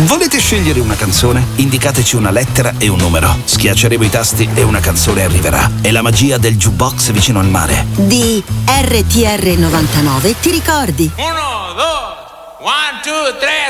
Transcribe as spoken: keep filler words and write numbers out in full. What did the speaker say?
Volete scegliere una canzone? Indicateci una lettera e un numero. Schiacceremo i tasti e una canzone arriverà. È la magia del jukebox vicino al mare. Di R T R novantanove, ti ricordi? Uno, due, one, two, tre.